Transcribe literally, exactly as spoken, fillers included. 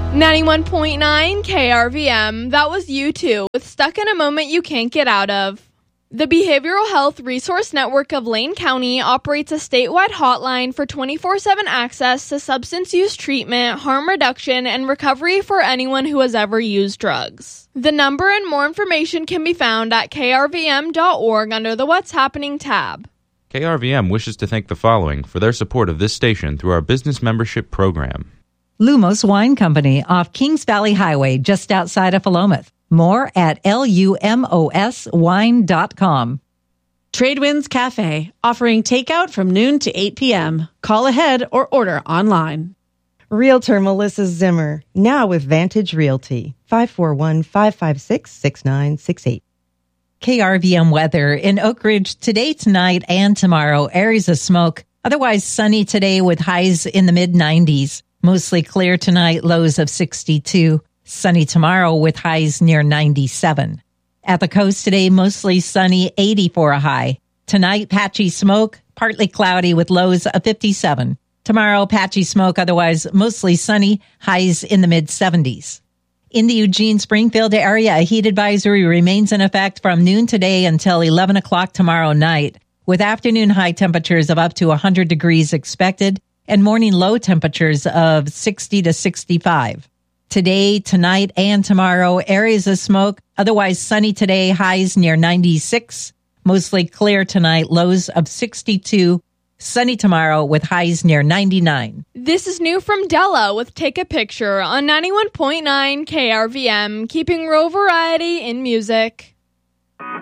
ninety-one point nine K R V M. That was U two with Stuck in a Moment You Can't Get Out of. The Behavioral Health Resource Network of Lane County operates a statewide hotline for twenty-four seven access to substance use treatment, harm reduction, and recovery for anyone who has ever used drugs. The number and more information can be found at K R V M dot org under the What's Happening tab. K R V M wishes to thank the following for their support of this station through our business membership program. Lumos Wine Company off Kings Valley Highway just outside of Philomath. More at L U M O S wine dot com. Tradewinds Cafe, offering takeout from noon to eight p.m. Call ahead or order online. Realtor Melissa Zimmer, now with Vantage Realty, five four one, five five six, six nine six eight. K R V M weather in Oak Ridge today, tonight, and tomorrow. Areas of smoke. Otherwise sunny today with highs in the mid nineties. Mostly clear tonight, lows of sixty-two. Sunny tomorrow with highs near ninety-seven. At the coast today, mostly sunny, eighty for a high. Tonight, patchy smoke, partly cloudy with lows of fifty-seven. Tomorrow, patchy smoke, otherwise mostly sunny, highs in the mid seventies. In the Eugene-Springfield area, a heat advisory remains in effect from noon today until eleven o'clock tomorrow night, with afternoon high temperatures of up to one hundred degrees expected and morning low temperatures of sixty to sixty-five. Today, tonight, and tomorrow, areas of smoke. Otherwise sunny today, highs near ninety-six. Mostly clear tonight, lows of sixty-two. Sunny tomorrow with highs near ninety-nine. This is new from Della with Take a Picture on ninety-one point nine K R V M, keeping real variety in music.